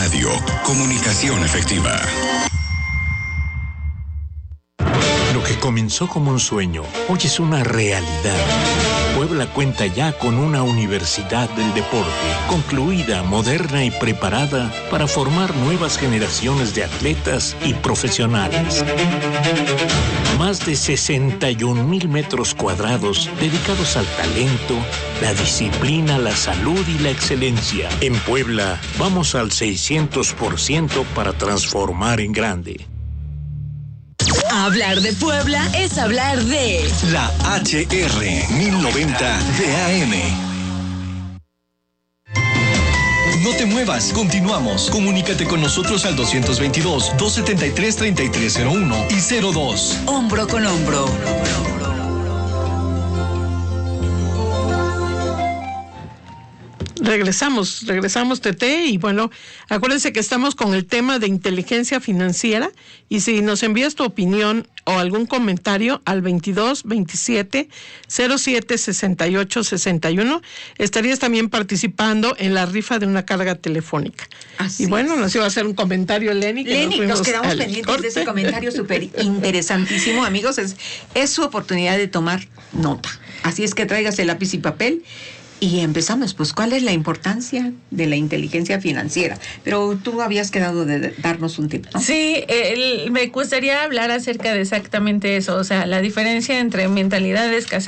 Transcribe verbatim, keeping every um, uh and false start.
Radio, comunicación efectiva. Lo que comenzó como un sueño, hoy es una realidad. Puebla cuenta ya con una universidad del deporte, concluida, moderna y preparada para formar nuevas generaciones de atletas y profesionales. Más de sesenta y un mil metros cuadrados dedicados al talento, la disciplina, la salud y la excelencia. En Puebla, vamos al seiscientos por ciento para transformar en grande. Hablar de Puebla es hablar de La H R mil noventa de A M. No te muevas, continuamos. Comunícate con nosotros al dos veintidós, dos setenta y tres, treinta y tres cero uno y cero dos. Hombro con hombro. Regresamos, regresamos, Tete, y bueno, acuérdense que estamos con el tema de inteligencia financiera, y si nos envías tu opinión o algún comentario al veintidós, veintisiete, cero siete, sesenta y ocho, sesenta y uno, estarías también participando en la rifa de una carga telefónica. Así y bueno, es. nos iba a hacer un comentario Lenny. Que Lenny, nos, nos quedamos al pendientes corte. de ese comentario súper interesantísimo, amigos. Es, es su oportunidad de tomar nota. Así es que tráigase lápiz y papel. Y empezamos, pues, ¿cuál es la importancia de la inteligencia financiera? Pero tú habías quedado de darnos un tip, ¿no? Sí, el, me gustaría hablar acerca de exactamente eso, o sea, la diferencia entre mentalidad de escasez